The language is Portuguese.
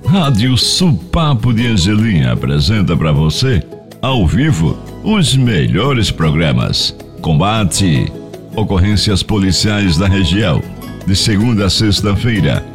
Rádio Supapo de Angelim apresenta para você, ao vivo, os melhores programas. Combate, ocorrências policiais da região, de segunda a sexta-feira,